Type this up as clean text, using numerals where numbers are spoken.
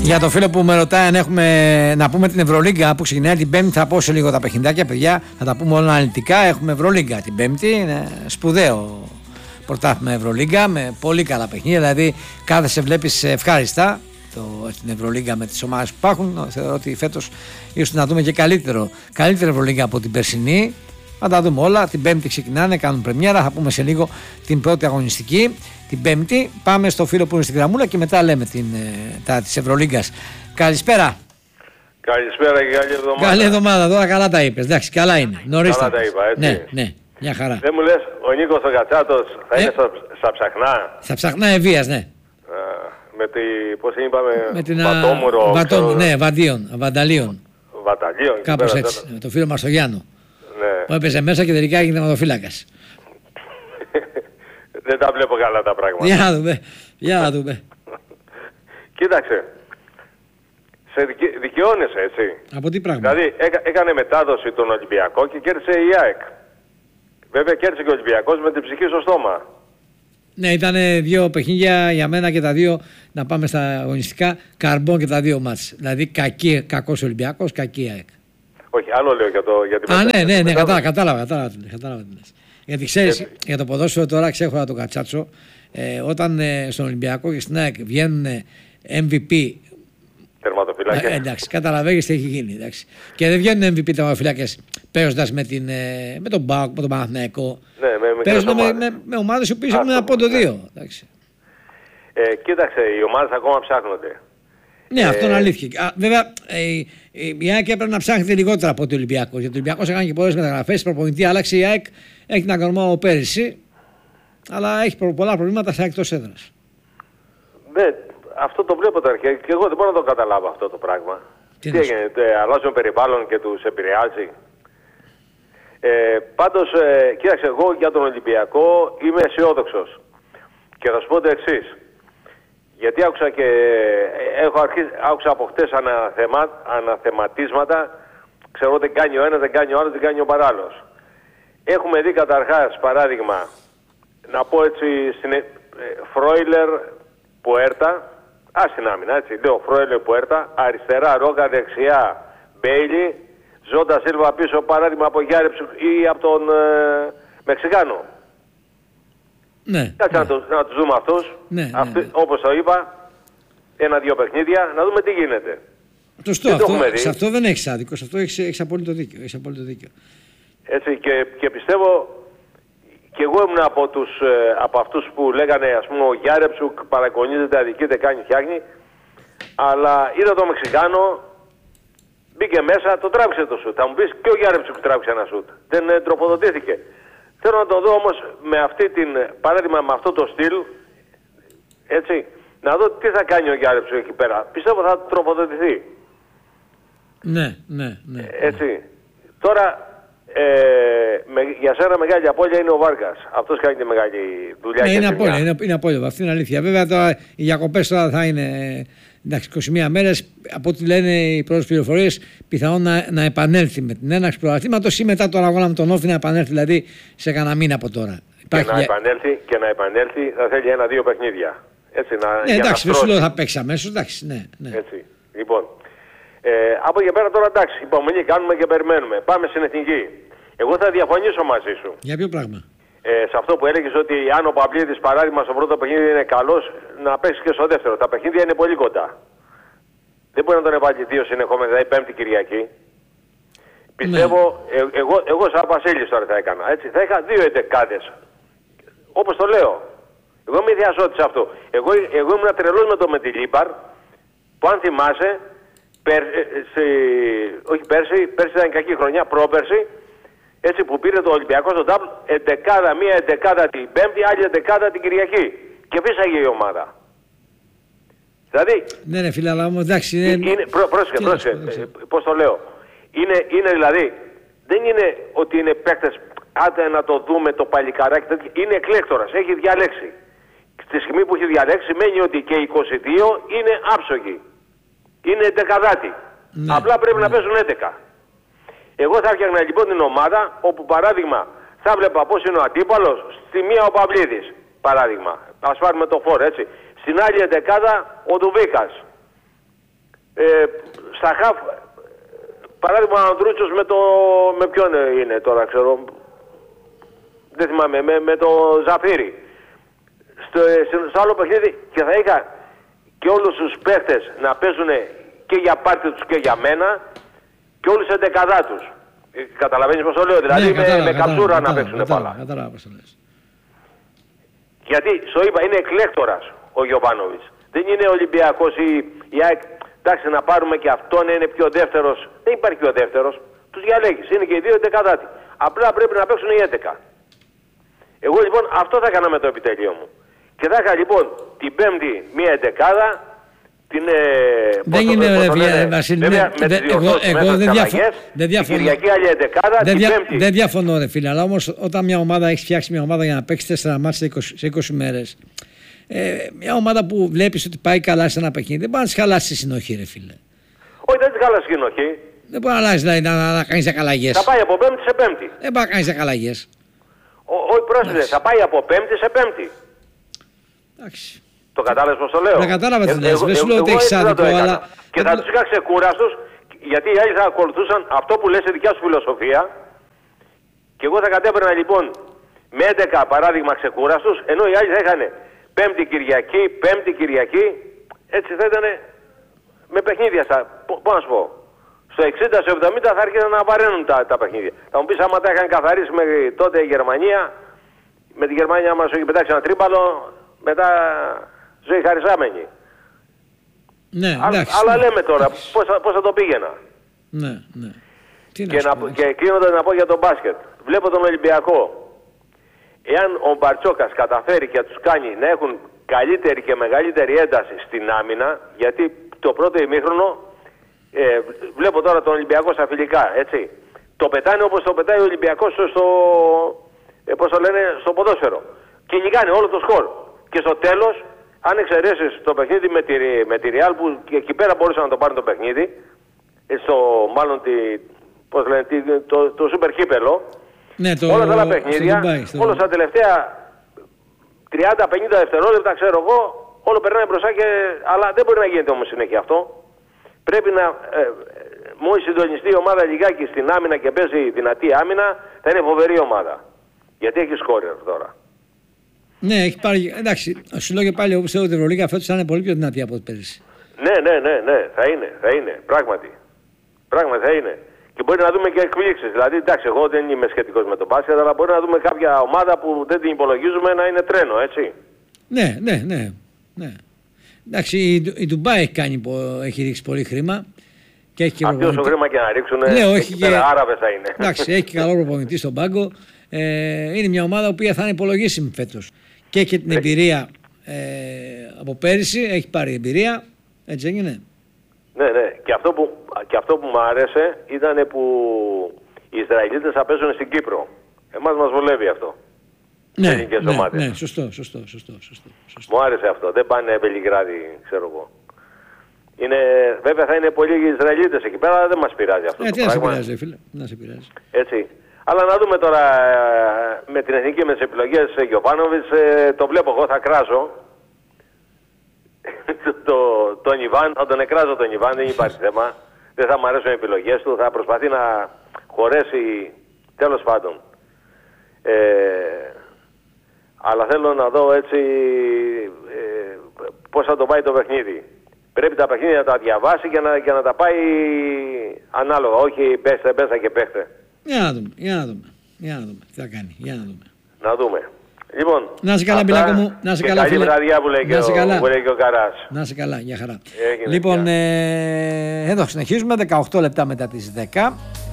Για το φίλο που με ρωτάει αν έχουμε να πούμε την Ευρωλίγκα που ξεκινάει την Πέμπτη, θα πω σε λίγο τα παιχνιδάκια, παιδιά. Θα τα πούμε όλα αναλυτικά. Έχουμε Ευρωλίγκα την Πέμπτη. Είναι σπουδαίο πρωτάθλημα Ευρωλίγκα με πολύ καλά παιχνίδια. Δηλαδή, κάθεσαι, βλέπεις ευχάριστα την Ευρωλίγκα με τις ομάδες που υπάρχουν. Θεωρώ ότι φέτος ίσως να δούμε και καλύτερη Ευρωλίγκα από την περσινή. Θα τα δούμε όλα. Την Πέμπτη ξεκινάνε, κάνουν πρεμιέρα. Θα πούμε σε λίγο την πρώτη αγωνιστική. Την Πέμπτη πάμε στο φίλο που είναι στην γραμμούλα και μετά λέμε της Ευρωλίγκας. Καλησπέρα. Καλησπέρα και καλή εβδομάδα. Καλή εβδομάδα, τώρα καλά τα είπες. Εντάξει, καλά είναι. Νωρίς καλά τα είπα, έτσι. Ναι, μια χαρά. Δεν μου λες, ο Νίκος ο Κατσάτος θα είναι στα Ψαχνά. Στα Ψαχνά Ευβίας, ναι. Με τη, πώς είπαμε, με την Βατόμουρο. Ναι, Βανταλίων. Βαταλίων. Κάπως έτσι, με το φίλο μας τον Γιάννο. Ναι. Που έπαιζε μέσα και τελικά έγινε θεματοφύλακας. Δεν τα βλέπω καλά τα πράγματα. Για να δούμε. Κοίταξε. Σε δικαιώνεσαι, έτσι. Από τι πράγμα? Δηλαδή έκανε μετάδοση τον Ολυμπιακό και κέρδισε η ΑΕΚ. Βέβαια κέρδισε και ο Ολυμπιακός με την ψυχή στο στόμα. Ναι, ήταν δύο παιχνίδια για μένα και τα δύο, να πάμε στα αγωνιστικά, καρμπών και τα δύο μάτς. Δηλαδή κακός Ολυμπιακός, κακή ΑΕΚ. Όχι, άλλο λέω για την μετάδοση. Ναι, κατάλαβα τι λες. Γιατί ξέρεις, για το ποδόσφαιρο τώρα ξέχωρα τον Κατσάτσο, όταν στον Ολυμπιακό και στην ΑΕΚ βγαίνουν MVP τερματοφυλάκες. Εντάξει, καταλαβαίνεις τι έχει γίνει. Εντάξει. Και δεν βγαίνουν MVP τερματοφυλάκες παίζοντας με τον ΠΑΟΚ, με τον Παναθηναϊκό. Ναι, παίζουν με ομάδες που έχουν ένα πόντο δύο. Κοίταξε, οι ομάδες ακόμα ψάχνονται. Ναι, αυτό είναι αλήθεια. Βέβαια, η ΑΕΚ έπρεπε να ψάχνεται λιγότερα από τον Ολυμπιακό. Γιατί ο Ολυμπιακός έκανε και πολλές μεταγραφές. Προπονητή άλλαξε, η ΑΕΚ έχει την αγωνία πέρυσι, αλλά έχει πολλά προβλήματα στα εκτός έδρας. Ναι, αυτό το βλέπω τώρα και εγώ δεν μπορώ να το καταλάβω αυτό το πράγμα. Τι έγινε, αλλάζουν περιβάλλον και τους επηρεάζει. Πάντως, κοίταξε, εγώ για τον Ολυμπιακό είμαι αισιόδοξος. Και θα σου πω το εξής. Γιατί άκουσα από χτες αναθεματίσματα, ξέρω δεν κάνει ο ένας, δεν κάνει ο άλλος, δεν κάνει ο παράλληλος. Έχουμε δει καταρχάς, παράδειγμα, να πω έτσι, Φρόιλερ Πουέρτα, στην άμυνα, έτσι, λέω Φρόιλερ Πουέρτα, αριστερά Ρόγκα, δεξιά Μπέιλι, Ζόντα Σίλβα πίσω, παράδειγμα από Γιάρεψου ή από τον Μεξικάνο. Ναι. Κάτσε να τους δούμε αυτούς. Ναι. Όπως το είπα, ένα-δύο παιχνίδια, να δούμε τι γίνεται. Σε αυτό δεν έχεις άδικο, σε αυτό έχεις απόλυτο δίκιο. Έτσι, και πιστεύω, και εγώ ήμουν από αυτούς που λέγανε, ας πούμε, ο Γιάρεψουκ παρακονίζεται, αδικείται, κάνει, φτιάχνει, αλλά είδα το Μεξικάνο, μπήκε μέσα, το τράβηξε το σουτ. Θα μου πεις και ο Γιάρεψουκ τράβηξε ένα σουτ. Δεν τροφοδοτήθηκε. Θέλω να το δω όμως με αυτή την, παράδειγμα με αυτό το στυλ, έτσι, να δω τι θα κάνει ο Γιάρεψουκ εκεί πέρα. Πιστεύω θα τροφοδοτηθεί. Ναι. Έτσι. Τώρα, για σένα μεγάλη απώλεια είναι ο Βάρκας. Αυτός κάνει τη μεγάλη δουλειά. Ναι, είναι απώλεια, αυτή είναι αλήθεια. Βέβαια τώρα οι διακοπές τώρα θα είναι, εντάξει, 21 μέρες, από ό,τι λένε οι πρώτες πληροφορίες, πιθανόν να επανέλθει με την έναρξη πρωταθλήματος ή μετά τον αγώνα με τον Όφη να επανέλθει, δηλαδή σε κανένα μήνα από τώρα. Και να επανέλθει θα θέλει ένα-δύο παιχνίδια. Έτσι, ναι, εντάξει, δεν σου λέω θα παίξει αμέσως, εντάξει, ναι. Έτσι, λοιπόν. Από εκεί πέρα τώρα εντάξει, υπομονή κάνουμε και περιμένουμε. Πάμε στην εθνική. Εγώ θα διαφωνήσω μαζί σου. Για ποιο πράγμα? Σε αυτό που έλεγες ότι αν ο Παμπλίδης παράδειγμα στο πρώτο παιχνίδι είναι καλός, να παίξει και στο δεύτερο. Τα παιχνίδια είναι πολύ κοντά. Δεν μπορεί να τον εβάλει δύο συνεχόμενα, δηλαδή Πέμπτη Κυριακή. Πιστεύω, εγώ σαν Βασίλης τώρα θα έκανα. Έτσι, θα είχα δύο εντεκάδες. Όπως το λέω. Εγώ είμαι διασώτης αυτό. Εγώ ήμουν τρελός με το Μεντιλίμπαρ, που αν θυμάσαι, όχι πέρσι ήταν κακή χρονιά, πρόπερσι, έτσι που πήρε το Ολυμπιακό στο τάμπλ, μία εντεκάδα την Πέμπτη, άλλη εντεκάδα την Κυριακή. Και φύσαγε η ομάδα. Δηλαδή... Ναι φίλε, αλλά όμως εντάξει... Πρόσεχε, πώς το λέω. Είναι δηλαδή, δεν είναι ότι είναι παίκτες, άντε να το δούμε το παλικαράκι, είναι εκλέκτορας, έχει διαλέξει. Στη στιγμή που έχει διαλέξει σημαίνει ότι και οι 22 είναι άψογοι. Είναι εντεκαδάτοι. Ναι, απλά πρέπει να παίζουν 11. Εγώ θα έφτιαχνα λοιπόν την ομάδα όπου παράδειγμα θα βλέπα πώς είναι ο αντίπαλος, στη μία ο Παυλίδης παράδειγμα. Ας πάρουμε το φόρ έτσι. Στην άλλη εντεκάδα ο Ντουβίκας. Στα χαφ, παράδειγμα ο Ανδρούτσος με ποιον είναι τώρα, ξέρω, δεν θυμάμαι, με το Ζαφύρι. Στο άλλο παιχνίδι και θα είχα και όλους τους παίχτες να παίζουν και για πάρτι τους και για μένα και όλους σε δεκαδά τους. Καταλαβαίνεις πώς το λέω, δηλαδή με καψούρα να παίξουν μπάλα. Γιατί στο είπα, είναι εκλέκτορας ο Γιοβάνοβιτς. Δεν είναι Ολυμπιακός ή ΑΕΚ. Εντάξει, να πάρουμε και αυτόν, είναι πιο δεύτερος. Δεν υπάρχει πιο δεύτερος. Τους διαλέγεις. Είναι και οι δύο δεκαδάτοι. Απλά πρέπει να παίξουν οι 11. Εγώ λοιπόν αυτό θα έκανα με το επιτελείο μου. Και θα είχα λοιπόν την Πέμπτη μία εντεκάδα. Δεν είναι ρε Βασίλη. Εγώ δεν διαφωνώ. Την Κυριακή άλλη εντεκάδα. Δεν διαφωνώ ρε φίλε. Αλλά όμως όταν μια ομάδα έχει φτιάξει μια ομάδα για να παίξει 4 μάτς σε 20 μέρες. Μια ομάδα που βλέπεις ότι πάει καλά σε ένα παιχνίδι, δεν μπορεί να της χαλάσει τη συνοχή, ρε φίλε. Όχι, δεν της χαλάσει τη συνοχή. Δεν μπορεί να αλλάζει δηλαδή, να κάνεις ακαλλαγές. Θα πάει από Πέμπτη σε Πέμπτη. Δεν μπορεί να κάνεις ακαλλαγές. Όχι, πρόσεχε, θα πάει από Πέμπτη σε Πέμπτη. Εντάξει. Το κατάλαβες πώς το λέω. Δεν κατάλαβα τι λες. Δεν σου λέω ότι έχεις άδικο, αλλά. Και θα τους είχα ξεκούραστους, γιατί οι άλλοι θα ακολουθούσαν αυτό που λες σε δικιά σου φιλοσοφία. Και εγώ θα κατέπαιρνα λοιπόν με 11 παράδειγμα ξεκούραστους, ενώ οι άλλοι θα είχαν Πέμπτη Κυριακή, έτσι θα ήταν με παιχνίδια. Πώς να σου πω, στο 60, στο 70 θα άρχισαν να βαραίνουν τα παιχνίδια. Θα μου πεις άμα τα είχαν καθαρίσει μέχρι τότε η Γερμανία, με τη Γερμανία άμα σου έχει πετάξει ένα τρίπαλο, μετά ζωή χαρισάμενη. Ναι, εντάξει. Αλλά λέμε τώρα, πώς θα το πήγαινα. Ναι. Και κλείνοντας να πω για τον μπάσκετ. Βλέπω τον Ολυμπιακό. Εάν ο Μπαρτσόκας καταφέρει και τους κάνει να έχουν καλύτερη και μεγαλύτερη ένταση στην άμυνα, γιατί το πρώτο ημίχρονο, βλέπω τώρα τον Ολυμπιακό στα φιλικά, έτσι. Το πετάνε όπως το πετάει ο Ολυμπιακός στο ποδόσφαιρο. Και νικάνε όλο το σκορ. Και στο τέλος, αν εξαιρέσεις το παιχνίδι με τη Real που και εκεί πέρα μπορούσαν να το πάρουν το παιχνίδι, το σούπερ κύπελο, ναι, όλα τα άλλα παιχνίδια, όλα στα τελευταία 30-50 δευτερόλεπτα, ξέρω εγώ, όλο περνάει μπροστά αλλά δεν μπορεί να γίνεται όμως συνέχεια αυτό. Πρέπει να, μόλις συντονιστεί η ομάδα λιγάκι στην άμυνα και παίζει δυνατή άμυνα, θα είναι φοβερή ομάδα. Γιατί έχει σκόρερ τώρα. Ναι, έχει πάρει. Εντάξει, σου λέω και πάλι, εγώ πιστεύω ότι η Ευρωλίγα φέτος θα είναι πολύ πιο δυνατή από ό,τι πέρυσι. Ναι, θα είναι, πράγματι. Πράγματι θα είναι. Και μπορεί να δούμε και εκπλήξεις. Δηλαδή, εντάξει, εγώ δεν είμαι σχετικός με το μπάσκετ, αλλά μπορεί να δούμε κάποια ομάδα που δεν την υπολογίζουμε να είναι τρένο, έτσι. Ναι. Εντάξει, η Ντουμπάι έχει ρίξει πολύ χρήμα. Αυτοί όσο χρήμα και να ρίξουν, Άραβες θα είναι. Εντάξει, έχει και καλό προπονητή στον πάγκο. Είναι μια ομάδα που θα είναι υπολογίσιμη φέτος. Και έχει την εμπειρία από πέρυσι, έχει πάρει εμπειρία. Έτσι έγινε. Ναι. Και αυτό που μου άρεσε ήταν που οι Ισραηλίτες θα παίζουν στην Κύπρο. Εμάς μας βολεύει αυτό. Ναι, σωστό. Μου άρεσε αυτό. Δεν πάνε Βελιγράδι, ξέρω εγώ. Βέβαια θα είναι πολλοί Ισραηλίτες εκεί πέρα, αλλά δεν μας πειράζει αυτό. Τι να σε πειράζει, φίλε. Να σε πειράζει. Έτσι. Αλλά να δούμε τώρα με την εθνική με τις επιλογές Γιοβάνοβιτς, το βλέπω εγώ, θα κράζω. Τον Ιβάν, θα τον εκράζω τον Ιβάν, δεν υπάρχει θέμα. Δεν θα μου αρέσουν οι επιλογές του, θα προσπαθεί να χωρέσει, τέλος πάντων. Αλλά θέλω να δω έτσι πώς θα το πάει το παιχνίδι. Πρέπει τα παιχνίδια να τα διαβάσει και να τα πάει ανάλογα, όχι μπέσα και παίχτε. Για να δούμε τι θα κάνει, Να δούμε. Λοιπόν, να είσαι καλά, Μπιλάκο μου. Να είσαι καλά, καλή βραδιά που λέει και ο Καράς. Να είσαι καλά, για χαρά. Λοιπόν, εδώ συνεχίζουμε 18 λεπτά μετά τις 10.